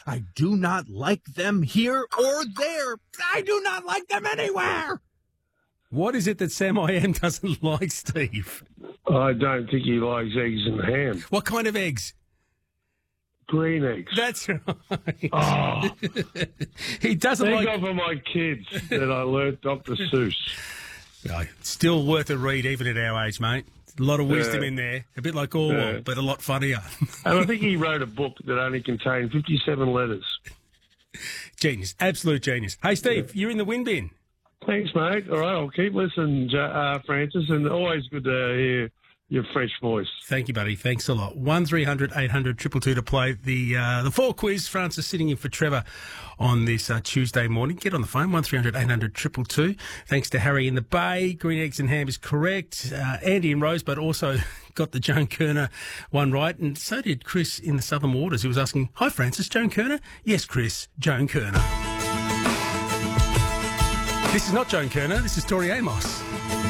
I do not like them here or there. I do not like them anywhere. What is it that Sam I Am doesn't like, Steve? I don't think he likes eggs and ham. What kind of eggs? Green eggs. That's right. Oh, He doesn't thank like... God for my kids that I learnt Dr. Seuss. No, still worth a read even at our age, mate. A lot of wisdom in there. A bit like Orwell, but a lot funnier. And I think he wrote a book that only contained 57 letters. Genius. Absolute genius. Hey, Steve, you're in the win bin. Thanks, mate. All right, I'll keep listening, Francis, and always good to hear your fresh voice. Thank you, buddy. Thanks a lot. 1300 800 222 to play the fall quiz. Francis sitting in for Trevor on this Tuesday morning. Get on the phone, 1300 800 222. Thanks to Harry in the Bay. Green eggs and ham is correct. Andy in Rosebud also got the Joan Kerner one right, and so did Chris in the Southern Waters, who was asking, hi, Francis, Joan Kerner? Yes, Chris, Joan Kerner. This is not Joan Kerner. This is Tori Amos.